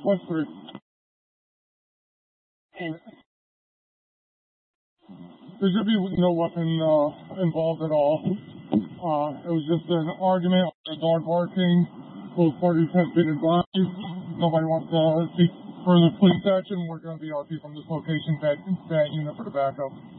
West 3. There should be no weapon involved at all. It was just an argument, a dog barking. Both parties have been advised. Nobody wants to seek further police action. We're going to be RP from this location, that unit for the backup.